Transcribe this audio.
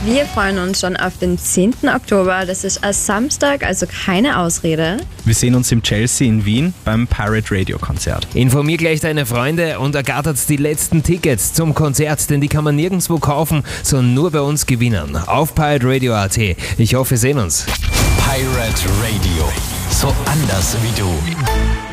Wir freuen uns schon auf den 10. Oktober. Das ist ein Samstag, also keine Ausrede. Wir sehen uns im Chelsea in Wien beim Pirate Radio Konzert. Informier gleich deine Freunde und ergattert die letzten Tickets zum Konzert, denn die kann man nirgendwo kaufen, sondern nur bei uns gewinnen. Auf pirateradio.at. Ich hoffe, wir sehen uns. Pirate Radio. So anders wie du.